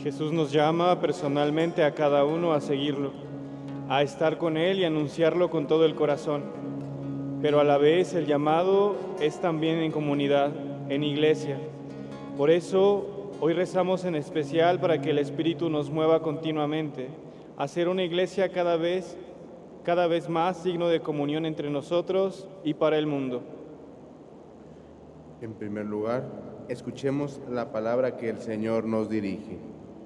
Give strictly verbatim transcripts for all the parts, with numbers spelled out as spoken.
Jesús nos llama personalmente a cada uno a seguirlo, a estar con Él y anunciarlo con todo el corazón. Pero a la vez el llamado es también en comunidad, en iglesia. Por eso hoy rezamos en especial para que el Espíritu nos mueva continuamente a ser una iglesia cada vez, cada vez más signo de comunión entre nosotros y para el mundo. En primer lugar, escuchemos la palabra que el Señor nos dirige.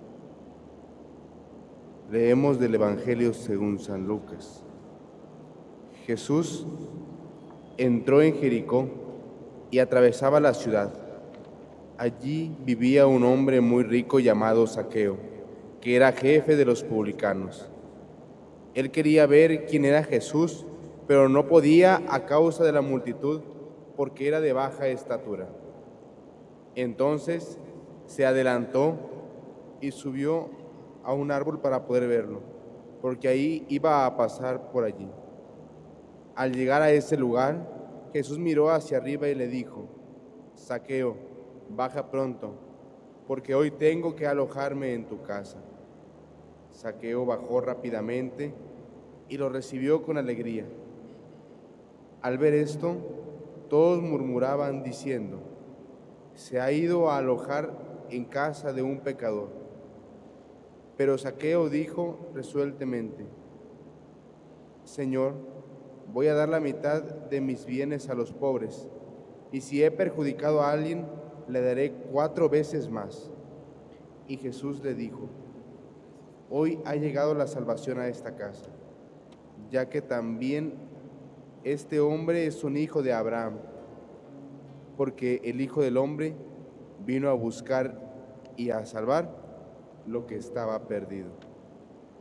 Leemos del Evangelio según San Lucas. Jesús entró en Jericó y atravesaba la ciudad. Allí vivía un hombre muy rico llamado Zaqueo, que era jefe de los publicanos. Él quería ver quién era Jesús, pero no podía a causa de la multitud, porque era de baja estatura. Entonces se adelantó y subió a un árbol para poder verlo, porque ahí iba a pasar por allí. Al llegar a ese lugar, Jesús miró hacia arriba y le dijo: Zaqueo, baja pronto, porque hoy tengo que alojarme en tu casa. Zaqueo bajó rápidamente y lo recibió con alegría. Al ver esto, todos murmuraban diciendo: se ha ido a alojar en casa de un pecador. Pero Zaqueo dijo resueltamente: Señor, voy a dar la mitad de mis bienes a los pobres, y si he perjudicado a alguien, le daré cuatro veces más. Y Jesús le dijo: hoy ha llegado la salvación a esta casa, ya que también este hombre es un hijo de Abraham, porque el Hijo del Hombre vino a buscar y a salvar lo que estaba perdido.